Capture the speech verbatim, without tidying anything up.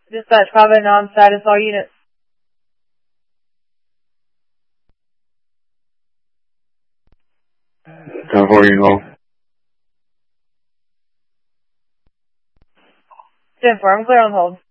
Dispatch five oh nine, status all units. ten four, you know. ten four, I'm clear on hold.